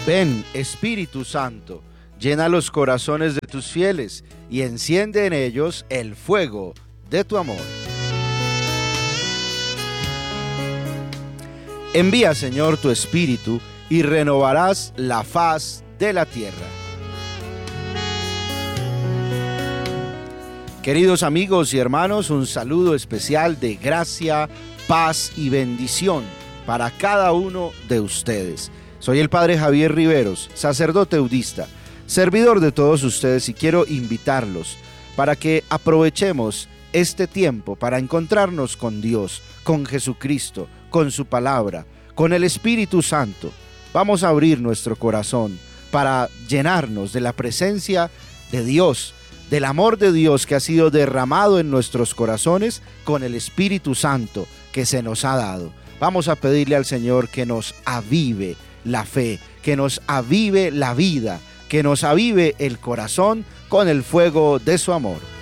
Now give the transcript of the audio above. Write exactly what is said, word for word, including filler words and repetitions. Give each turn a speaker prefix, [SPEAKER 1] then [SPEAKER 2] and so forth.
[SPEAKER 1] Ven, Espíritu Santo, llena los corazones de tus fieles y enciende en ellos el fuego de tu amor. Envía, Señor, tu Espíritu y renovarás la faz de la tierra. Queridos amigos y hermanos, un saludo especial de gracia, paz y bendición para cada uno de ustedes. Soy el Padre Javier Riveros, sacerdote eudista, servidor de todos ustedes, y quiero invitarlos para que aprovechemos este tiempo para encontrarnos con Dios, con Jesucristo, con su palabra, con el Espíritu Santo. Vamos a abrir nuestro corazón para llenarnos de la presencia de Dios, del amor de Dios que ha sido derramado en nuestros corazones con el Espíritu Santo que se nos ha dado. Vamos a pedirle al Señor que nos avive la fe, que nos avive la vida, que nos avive el corazón con el fuego de su amor.